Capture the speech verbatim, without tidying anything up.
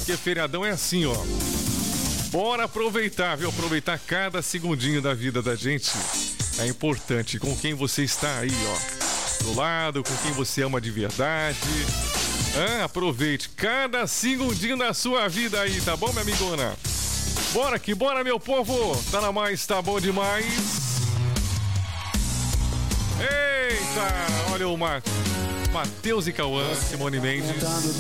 Porque feriadão é assim, ó. Bora aproveitar, viu? Aproveitar cada segundinho da vida da gente. É importante. Com quem você está aí, ó. Do lado, com quem você ama de verdade. Ah, aproveite cada segundinho da sua vida aí, tá bom, minha amigona? Bora que bora, meu povo! Tá na mais, tá bom demais. Eita! Olha o Matheus e Cauã, Simone Mendes.